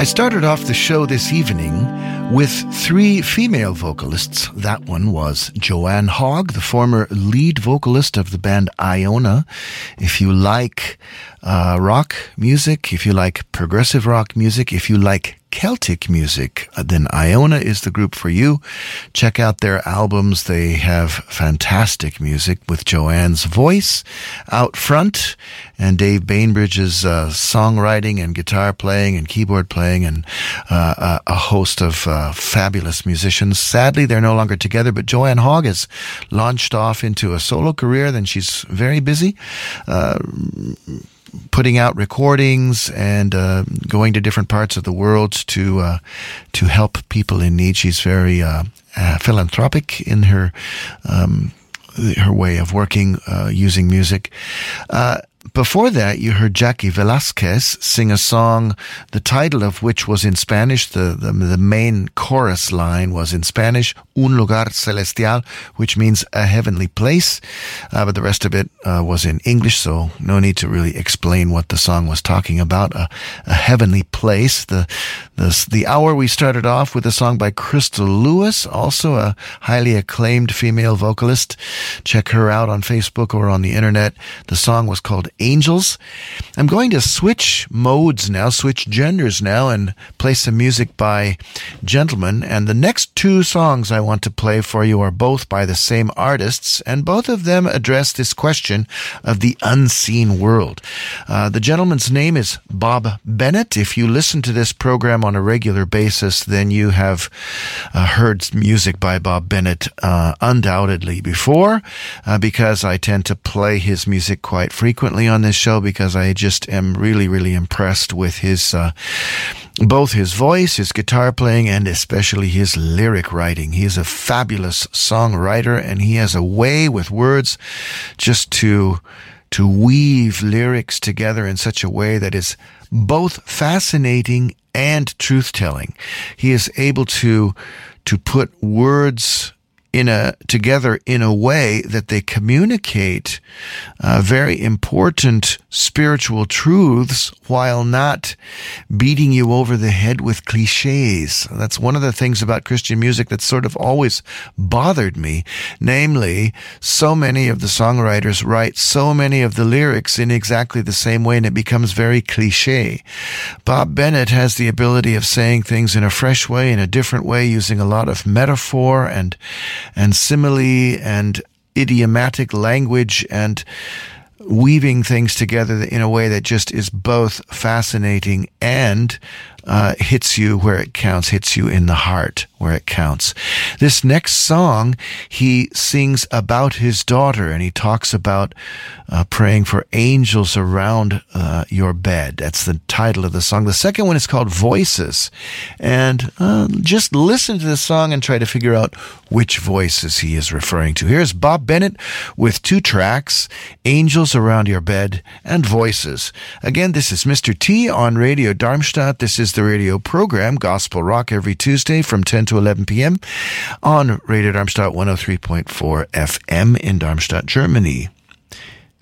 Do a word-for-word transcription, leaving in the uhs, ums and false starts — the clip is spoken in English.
I started off the show this evening with three female vocalists. That one was Joanne Hogg, the former lead vocalist of the band Iona. If you like uh, rock music, if you like progressive rock music, if you like Celtic music, then Iona is the group for you. Check out their albums. They have fantastic music with Joanne's voice out front and Dave Bainbridge's uh, songwriting and guitar playing and keyboard playing and uh, a host of uh, fabulous musicians. Sadly, they're no longer together, but Joanne Hogg has launched off into a solo career. Then she's very busy. Uh, putting out recordings and uh, going to different parts of the world to uh, to help people in need. She's very uh, uh, philanthropic in her um, her way of working uh, using music. Uh, Before that, you heard Jackie Velasquez sing a song, the title of which was in Spanish. The, the, the main chorus line was in Spanish, Un Lugar Celestial, which means a heavenly place. Uh, but the rest of it uh, was in English, so no need to really explain what the song was talking about. A, a heavenly place. The, the, the hour we started off with a song by Crystal Lewis, also a highly acclaimed female vocalist. Check her out on Facebook or on the internet. The song was called Angels. I'm going to switch modes now, switch genders now, and play some music by gentlemen. And the next two songs I want to play for you are both by the same artists, and both of them address this question of the unseen world. Uh, the gentleman's name is Bob Bennett. If you listen to this program on a regular basis, then you have uh, heard music by Bob Bennett uh, undoubtedly before, uh, because I tend to play his music quite frequently on this show, because I just am really, really impressed with his, uh, both his voice, his guitar playing, and especially his lyric writing. He is a fabulous songwriter, and he has a way with words just to, to weave lyrics together in such a way that is both fascinating and truth-telling. He is able to, to put words in a together in a way that they communicate uh, very important spiritual truths while not beating you over the head with cliches. That's one of the things about Christian music that sort of always bothered me. Namely, so many of the songwriters write so many of the lyrics in exactly the same way, and it becomes very cliche. Bob Bennett has the ability of saying things in a fresh way, in a different way, using a lot of metaphor and and simile and idiomatic language, and weaving things together in a way that just is both fascinating and uh, hits you where it counts, hits you in the heart where it counts. This next song, he sings about his daughter, and he talks about uh, praying for angels around uh, your bed. That's the title of the song. The second one is called Voices, and uh, just listen to the song and try to figure out which voices he is referring to. Here's Bob Bennett with two tracks, Angels Around Your Bed and Voices. Again, this is Mister T on Radio Darmstadt. This is the radio program Gospel Rock every Tuesday from ten to eleven p.m. on Radio Darmstadt one oh three point four F M in Darmstadt, Germany.